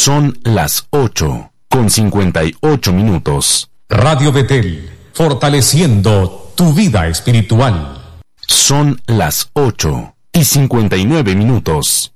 Son las 8:58. Radio Betel, fortaleciendo tu vida espiritual. Son las 8:59.